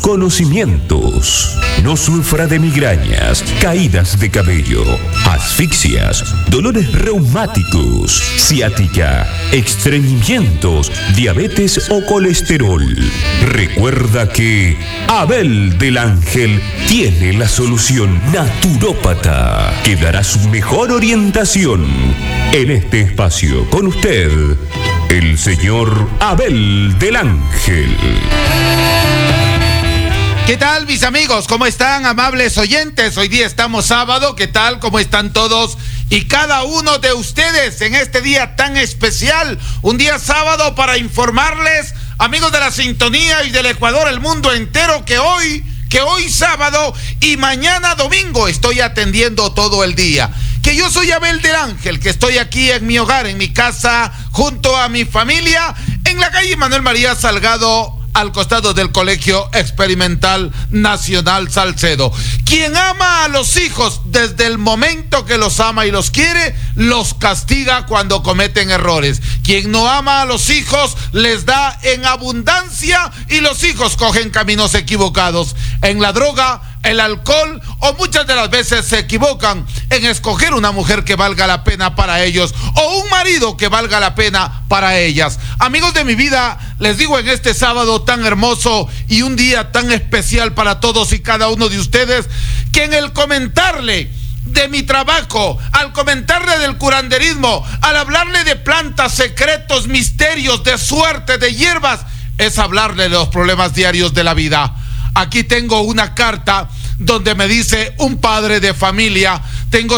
Conocimientos. No sufra de migrañas, caídas de cabello, asfixias, dolores reumáticos, ciática, estreñimientos, diabetes o colesterol. Recuerda que Abel del Ángel tiene la solución naturópata que dará su mejor orientación. En este espacio con usted, el señor Abel del Ángel. ¿Qué tal, mis amigos? ¿Cómo están, amables oyentes? Hoy día estamos sábado. ¿Qué tal? ¿Cómo están todos y cada uno de ustedes en este día tan especial? Un día sábado para informarles, amigos de la sintonía y del Ecuador, el mundo entero, que hoy sábado y mañana domingo estoy atendiendo todo el día. Que yo soy Abel del Ángel, que estoy aquí en mi hogar, en mi casa, junto a mi familia, en la calle Manuel María Salgado, al costado del Colegio Experimental Nacional Salcedo. Quien ama a los hijos desde el momento que los ama y los quiere, los castiga cuando cometen errores. Quien no ama a los hijos, les da en abundancia y los hijos cogen caminos equivocados. En la droga, el alcohol, o muchas de las veces se equivocan en escoger una mujer que valga la pena para ellos o un marido que valga la pena para ellas. Amigos de mi vida, les digo en este sábado tan hermoso y un día tan especial para todos y cada uno de ustedes, que en el comentarle de mi trabajo, al comentarle del curanderismo, al hablarle de plantas, secretos, misterios, de suerte, de hierbas, es hablarle de los problemas diarios de la vida. Aquí tengo una carta donde me dice un padre de familia: tengo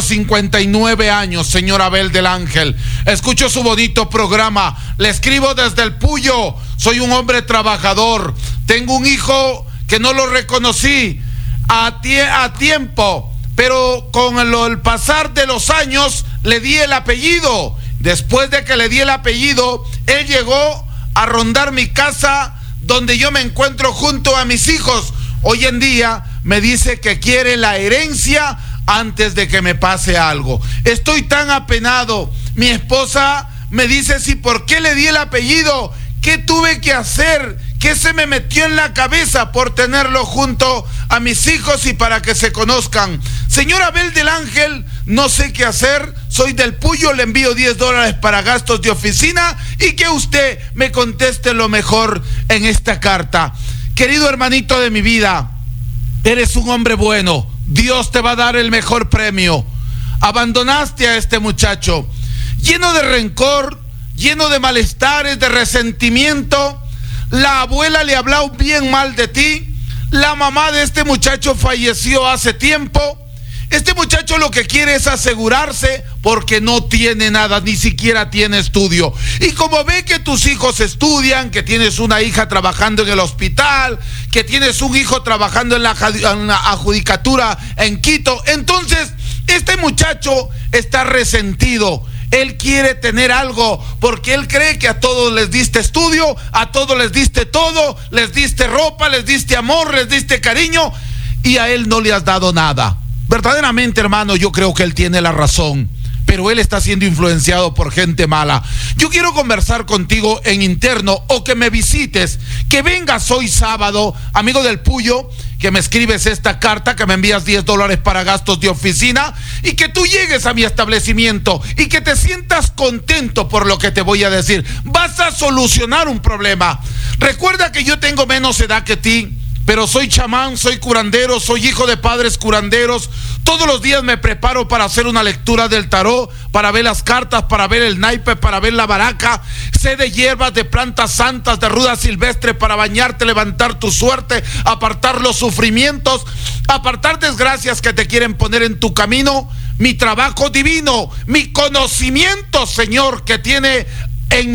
59 años, señor Abel del Ángel. Escucho su bonito programa. Le escribo desde el Puyo. Soy un hombre trabajador. Tengo un hijo que no lo reconocí a tiempo, pero con el pasar de los años le di el apellido. Después de que le di el apellido, él llegó a rondar mi casa, donde yo me encuentro junto a mis hijos. Hoy en día me dice que quiere la herencia antes de que me pase algo. Estoy tan apenado. Mi esposa me dice si por qué le di el apellido, qué tuve que hacer, qué se me metió en la cabeza por tenerlo junto a mis hijos y para que se conozcan. Señor Abel del Ángel, no sé qué hacer. Soy del Puyo, le envío $10 para gastos de oficina y que usted me conteste lo mejor en esta carta. Querido hermanito de mi vida, eres un hombre bueno. Dios te va a dar el mejor premio. Abandonaste a este muchacho lleno de rencor, lleno de malestares, de resentimiento. La abuela le habló bien mal de ti. La mamá de este muchacho falleció hace tiempo. Este muchacho lo que quiere es asegurarse porque no tiene nada, ni siquiera tiene estudio. Y como ve que tus hijos estudian, que tienes una hija trabajando en el hospital, que tienes un hijo trabajando en la adjudicatura en Quito, entonces este muchacho está resentido. Él quiere tener algo porque él cree que a todos les diste estudio, a todos les diste todo, les diste ropa, les diste amor, les diste cariño, y a él no le has dado nada. Verdaderamente, hermano, yo creo que él tiene la razón, pero él está siendo influenciado por gente mala. Yo quiero conversar contigo en interno, o que me visites, que vengas hoy sábado, amigo del Puyo, que me escribes esta carta, que me envías $10 para gastos de oficina y que tú llegues a mi establecimiento y que te sientas contento por lo que te voy a decir. Vas a solucionar un problema. Recuerda que yo tengo menos edad que ti, pero soy chamán, soy curandero, soy hijo de padres curanderos. Todos los días me preparo para hacer una lectura del tarot, para ver las cartas, para ver el naipe, para ver la baraca. Sé de hierbas, de plantas santas, de ruda silvestre para bañarte, levantar tu suerte, apartar los sufrimientos, apartar desgracias que te quieren poner en tu camino. Mi trabajo divino, mi conocimiento, Señor, que tiene en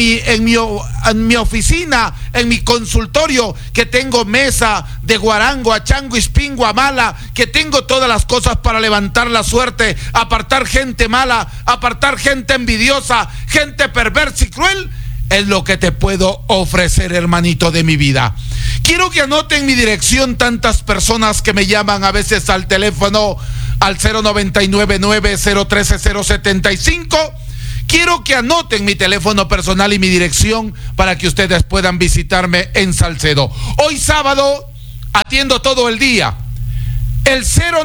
mi oficina, en mi consultorio, que tengo mesa de guarango, achango, ispingo, amala, que tengo todas las cosas para levantar la suerte, apartar gente mala, apartar gente envidiosa, gente perversa y cruel. Es lo que te puedo ofrecer, hermanito de mi vida. Quiero que anoten mi dirección tantas personas que me llaman a veces al teléfono al 0999-013-075. Quiero que anoten mi teléfono personal y mi dirección para que ustedes puedan visitarme en Salcedo. Hoy sábado atiendo todo el día. El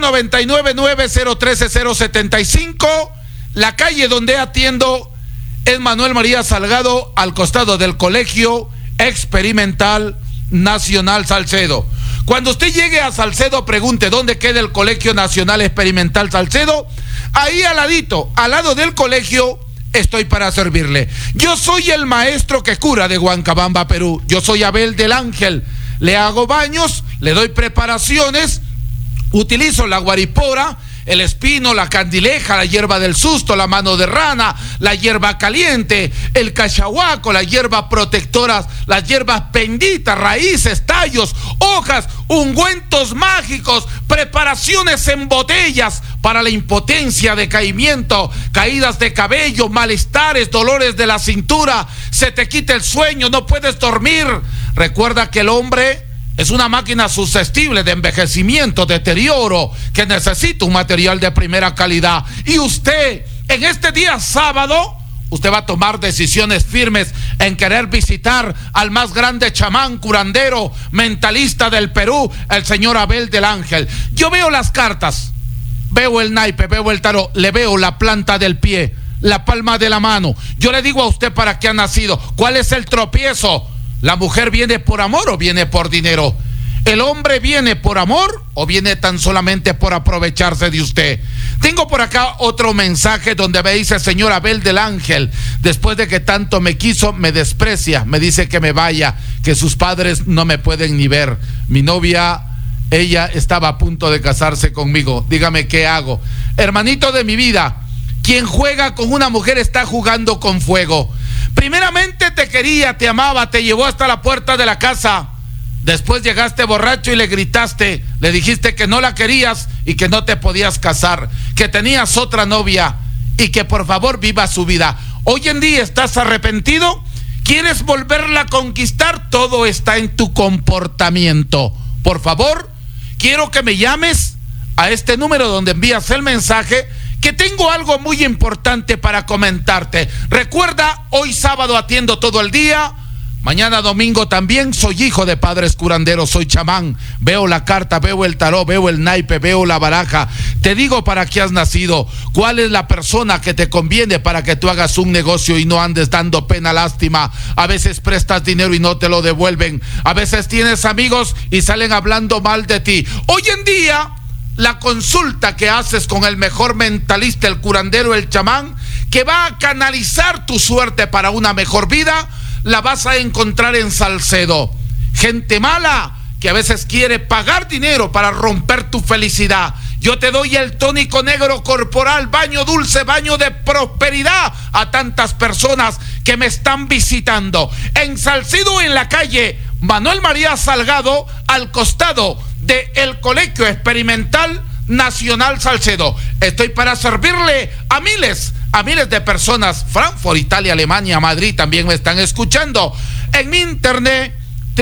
099-913-075, la calle donde atiendo es Manuel María Salgado, al costado del Colegio Experimental Nacional Salcedo. Cuando usted llegue a Salcedo, pregunte dónde queda el Colegio Nacional Experimental Salcedo. Ahí al ladito, al lado del colegio, estoy para servirle. Yo soy el maestro que cura de Huancabamba, Perú. Yo soy Abel del Ángel. Le hago baños, le doy preparaciones, utilizo la guaripora, el espino, la candileja, la hierba del susto, la mano de rana, la hierba caliente, el cachahuaco, la hierba protectora, las hierbas benditas, raíces, tallos, hojas, ungüentos mágicos, preparaciones en botellas para la impotencia, decaimiento, caídas de cabello, malestares, dolores de la cintura, se te quita el sueño, no puedes dormir. Recuerda que el hombre es una máquina susceptible de envejecimiento, deterioro, que necesita un material de primera calidad. Y usted, en este día sábado, usted va a tomar decisiones firmes en querer visitar al más grande chamán, curandero, mentalista del Perú, el señor Abel del Ángel. Yo veo las cartas, veo el naipe, veo el tarot, le veo la planta del pie, la palma de la mano. Yo le digo a usted para qué ha nacido, cuál es el tropiezo. ¿La mujer viene por amor o viene por dinero? ¿El hombre viene por amor o viene tan solamente por aprovecharse de usted? Tengo por acá otro mensaje donde me dice: señor Abel del Ángel, después de que tanto me quiso, me desprecia, me dice que me vaya, que sus padres no me pueden ni ver. Mi novia, ella estaba a punto de casarse conmigo. Dígame qué hago. Hermanito de mi vida, quien juega con una mujer está jugando con fuego. Primeramente te quería, te amaba, te llevó hasta la puerta de la casa. Después llegaste borracho y le gritaste, le dijiste que no la querías y que no te podías casar, que tenías otra novia y que por favor viva su vida. Hoy en día estás arrepentido, quieres volverla a conquistar, todo está en tu comportamiento. Por favor, quiero que me llames a este número donde envías el mensaje, que tengo algo muy importante para comentarte. Recuerda, hoy sábado atiendo todo el día, mañana domingo también. Soy hijo de padres curanderos, soy chamán, veo la carta, veo el tarot, veo el naipe, veo la baraja. Te digo para qué has nacido, cuál es la persona que te conviene para que tú hagas un negocio y no andes dando pena, lástima. A veces prestas dinero y no te lo devuelven, a veces tienes amigos y salen hablando mal de ti. Hoy en día, la consulta que haces con el mejor mentalista, el curandero, el chamán, que va a canalizar tu suerte para una mejor vida, la vas a encontrar en Salcedo. Gente mala que a veces quiere pagar dinero para romper tu felicidad. Yo te doy el tónico negro corporal, baño dulce, baño de prosperidad a tantas personas que me están visitando. En Salcedo, en la calle Manuel María Salgado, al costado del Colegio Experimental Nacional Salcedo. Estoy para servirle a miles de personas. Frankfurt, Italia, Alemania, Madrid también me están escuchando. En mi internet,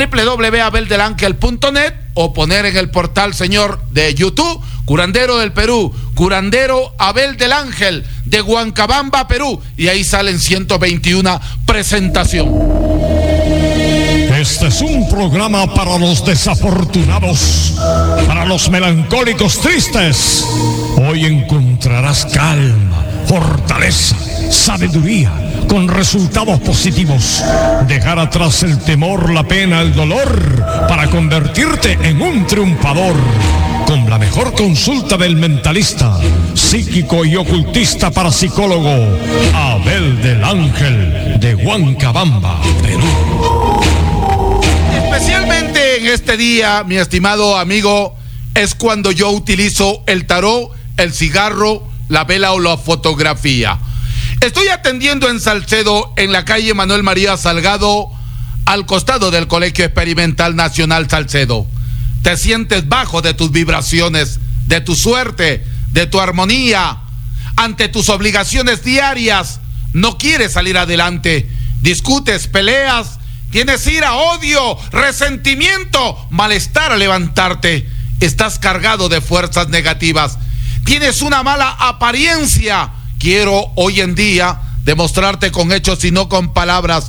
www.abeldelangel.net, o poner en el portal, señor, de YouTube, Curandero del Perú, Curandero Abel del Ángel de Huancabamba, Perú, y ahí salen 121 presentaciones. Este es un programa para los desafortunados, para los melancólicos tristes. Hoy encontrarás calma, fortaleza, sabiduría, con resultados positivos. Dejar atrás el temor, la pena, el dolor, para convertirte en un triunfador. Con la mejor consulta del mentalista, psíquico y ocultista parapsicólogo, Abel del Ángel de Huancabamba, Perú. Especialmente en este día, mi estimado amigo, es cuando yo utilizo el tarot, el cigarro, la vela o la fotografía. Estoy atendiendo en Salcedo, en la calle Manuel María Salgado, al costado del Colegio Experimental Nacional Salcedo. Te sientes bajo de tus vibraciones, de tu suerte, de tu armonía, ante tus obligaciones diarias. No quieres salir adelante, discutes, peleas, tienes ira, odio, resentimiento, malestar al levantarte. Estás cargado de fuerzas negativas. Tienes una mala apariencia. Quiero hoy en día demostrarte con hechos y no con palabras.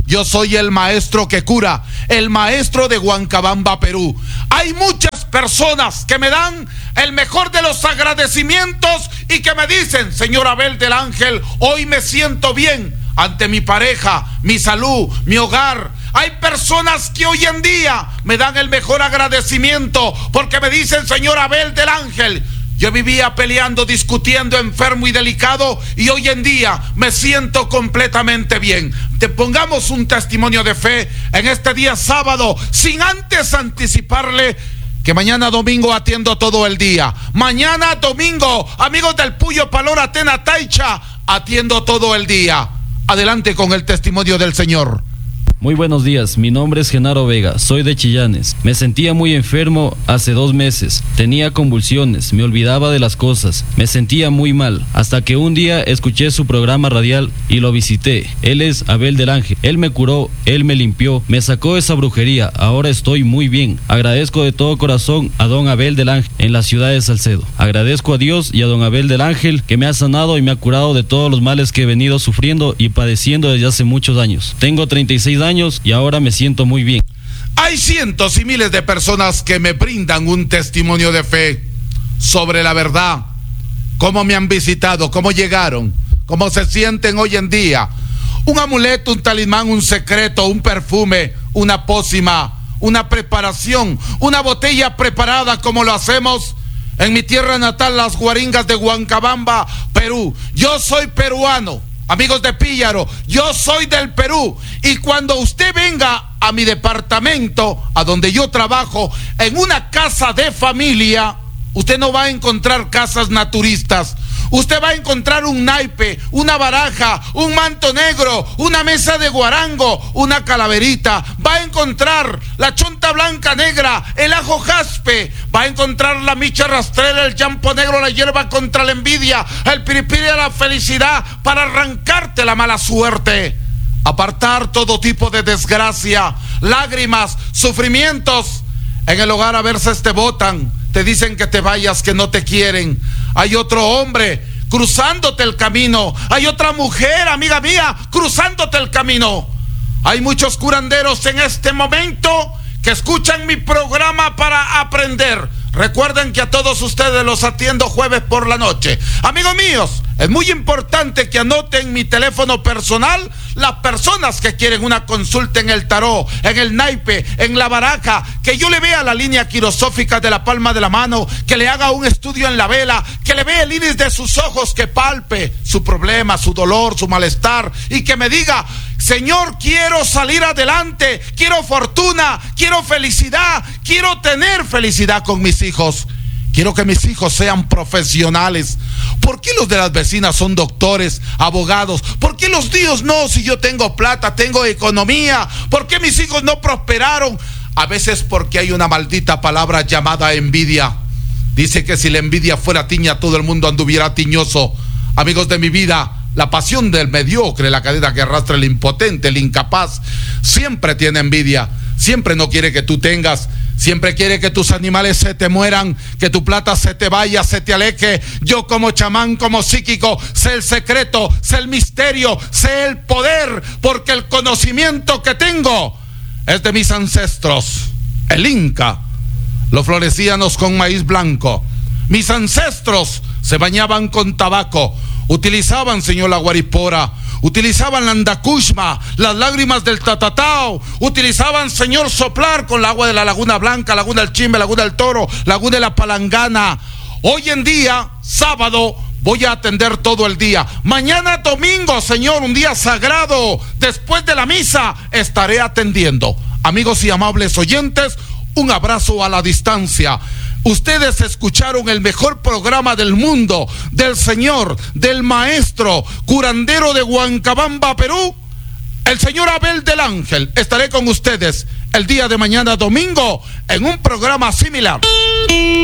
Yo soy el maestro que cura, el maestro de Huancabamba, Perú. Hay muchas personas que me dan el mejor de los agradecimientos y que me dicen: señor Abel del Ángel, hoy me siento bien ante mi pareja, mi salud, mi hogar. Hay personas que hoy en día me dan el mejor agradecimiento porque me dicen: señor Abel del Ángel, yo vivía peleando, discutiendo, enfermo y delicado, y hoy en día me siento completamente bien. Te pongamos un testimonio de fe en este día sábado, sin antes anticiparle que mañana domingo atiendo todo el día. Mañana domingo, amigos del Puyo Palor, Atena, Taicha, atiendo todo el día. Adelante con el testimonio del Señor. Muy buenos días, mi nombre es Genaro Vega, soy de Chillanes. Me sentía muy enfermo hace 2 meses, tenía convulsiones, me olvidaba de las cosas, me sentía muy mal, hasta que un día escuché su programa radial y lo visité. Él es Abel del Ángel, él me curó, él me limpió, me sacó esa brujería, ahora estoy muy bien. Agradezco de todo corazón a don Abel del Ángel en la ciudad de Salcedo. Agradezco a Dios y a don Abel del Ángel que me ha sanado y me ha curado de todos los males que he venido sufriendo y padeciendo desde hace muchos años. Tengo 36 años y ahora me siento muy bien. Hay cientos y miles de personas que me brindan un testimonio de fe sobre la verdad, cómo me han visitado, cómo llegaron, cómo se sienten hoy en día. Un amuleto, un talismán, un secreto, un perfume, una pócima, una preparación, una botella preparada como lo hacemos en mi tierra natal, las Guaringas de Huancabamba, Perú. Yo soy peruano. Amigos de Píllaro, yo soy del Perú, y cuando usted venga a mi departamento, a donde yo trabajo, en una casa de familia, usted no va a encontrar casas naturistas. Usted va a encontrar un naipe, una baraja, un manto negro, una mesa de guarango, una calaverita. Va a encontrar la chonta blanca negra, el ajo jaspe. Va a encontrar la micha rastrera, el champo negro, la hierba contra la envidia, el piripiri de la felicidad para arrancarte la mala suerte. Apartar todo tipo de desgracia, lágrimas, sufrimientos. En el hogar a veces te botan, te dicen que te vayas, que no te quieren. Hay otro hombre cruzándote el camino. Hay otra mujer, amiga mía, cruzándote el camino. Hay muchos curanderos en este momento que escuchan mi programa para aprender. Recuerden que a todos ustedes los atiendo jueves por la noche. Amigos míos, es muy importante que anoten mi teléfono personal las personas que quieren una consulta en el tarot, en el naipe, en la baraja, que yo le vea la línea quirosófica de la palma de la mano, que le haga un estudio en la vela, que le vea el iris de sus ojos, que palpe su problema, su dolor, su malestar, y que me diga: Señor, quiero salir adelante, quiero fortuna, quiero felicidad, quiero tener felicidad con mis hijos. Quiero que mis hijos sean profesionales. ¿Por qué los de las vecinas son doctores, abogados? ¿Por qué los tíos no? Si yo tengo plata, tengo economía. ¿Por qué mis hijos no prosperaron? A veces porque hay una maldita palabra llamada envidia. Dice que si la envidia fuera tiña, todo el mundo anduviera tiñoso. Amigos de mi vida, la pasión del mediocre, la cadena que arrastra el impotente, el incapaz, siempre tiene envidia. Siempre no quiere que tú tengas. Siempre quiere que tus animales se te mueran, que tu plata se te vaya, se te aleje. Yo como chamán, como psíquico, sé el secreto, sé el misterio, sé el poder, porque el conocimiento que tengo es de mis ancestros. El Inca, los florecíanos con maíz blanco. Mis ancestros se bañaban con tabaco. Utilizaban, señor, la guaripora. Utilizaban la andacushma, las lágrimas del tatatao. Utilizaban, señor, soplar con el agua de la Laguna Blanca, Laguna del Chimbe, Laguna del Toro, Laguna de la Palangana. Hoy en día, sábado, voy a atender todo el día. Mañana domingo, señor, un día sagrado. Después de la misa, estaré atendiendo. Amigos y amables oyentes, un abrazo a la distancia. Ustedes escucharon el mejor programa del mundo, del señor, del maestro, curandero de Huancabamba, Perú, el señor Abel del Ángel. Estaré con ustedes el día de mañana domingo en un programa similar.